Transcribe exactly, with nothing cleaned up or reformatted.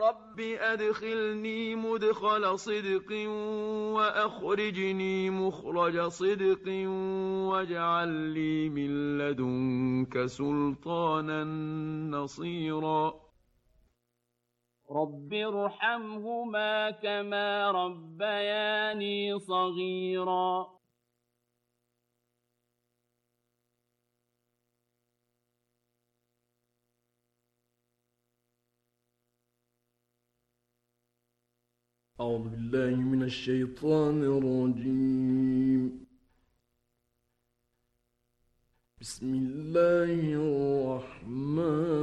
رب أدخلني مدخل صدق وأخرجني مخرج صدق واجعل لي من لدنك سلطانا نصيرا رب ارحمهما كما ربياني صغيرا أعوذ بالله من الشيطان الرجيم. بسم الله الرحمن